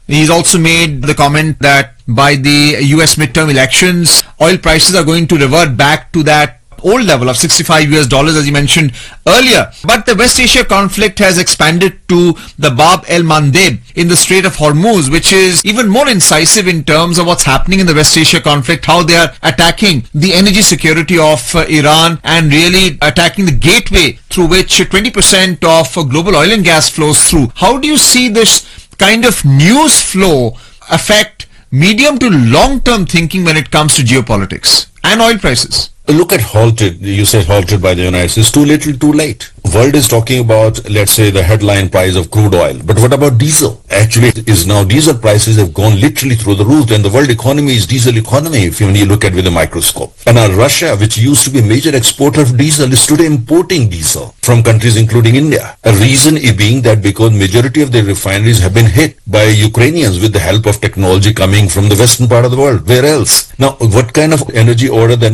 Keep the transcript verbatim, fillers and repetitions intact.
He's also made the comment that by the U S midterm elections, oil prices are going to revert back to that old level of sixty-five U S dollars, as you mentioned earlier. But the West Asia conflict has expanded to the Bab el Mandeb in the Strait of Hormuz, which is even more incisive in terms of what's happening in the West Asia conflict, how they are attacking the energy security of uh, Iran and really attacking the gateway through which twenty percent of uh, global oil and gas flows through. How do you see this kind of news flow affect medium to long-term thinking when it comes to geopolitics and oil prices? Look at halted, you said halted by the United States, too little, too late. World is talking about, let's say, the headline price of crude oil. But what about diesel? Actually, it is now diesel prices have gone literally through the roof, and the world economy is diesel economy, if you, when you look at it with a microscope. And now Russia, which used to be a major exporter of diesel, is today importing diesel from countries including India. A reason is being that because majority of their refineries have been hit by Ukrainians with the help of technology coming from the western part of the world. Where else? Now, what kind of energy order then